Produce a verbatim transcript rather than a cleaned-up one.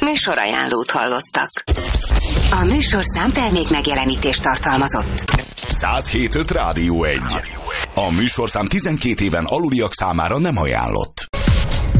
Műsorajánlót hallottak. A műsorszám termék megjelenítést tartalmazott. száz hét öt Rádió egy. A műsorszám tizenkét éven aluliak számára nem ajánlott.